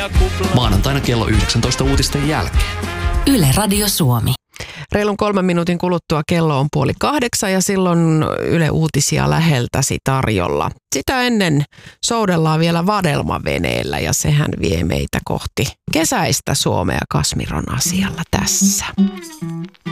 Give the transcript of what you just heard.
Maanantaina kello 19 uutisten jälkeen. Yle Radio Suomi. Reilun 3 minuutin kuluttua kello on 7:30 ja silloin Yle Uutisia läheltäsi tarjolla. Sitä ennen soudellaan vielä vadelmaveneellä ja sehän vie meitä kohti kesäistä Suomea Kasmiron asialla tässä.